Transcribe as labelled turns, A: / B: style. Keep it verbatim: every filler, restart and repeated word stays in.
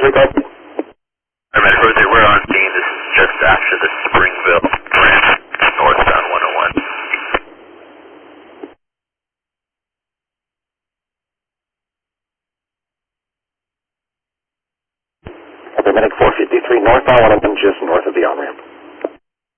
A: regard.
B: Paramedic Rosé, we're on scene. This is just after the Springville ramp, northbound one oh one.
A: Paramedic four fifty-three, northbound one oh one, just north of the on-ramp.